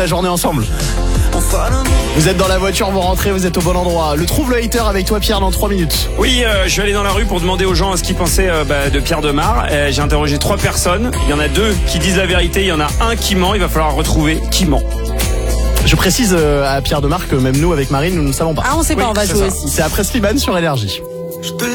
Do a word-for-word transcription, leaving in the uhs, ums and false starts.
La journée ensemble. Vous êtes dans la voiture, vous rentrez, vous êtes au bon endroit. Le trouve le hater avec toi Pierre dans trois minutes. Oui, euh, je vais aller dans la rue pour demander aux gens ce qu'ils pensaient euh, bah, de Pierre Demar. Euh, j'ai interrogé trois personnes. Il y en a deux qui disent la vérité, il y en a un qui ment. Il va falloir retrouver qui ment. Je précise euh, à Pierre Demar que même nous avec Marine nous ne savons pas. Ah on sait pas, Oui, on va c'est jouer ça. aussi. C'est après Slimane sur Énergie.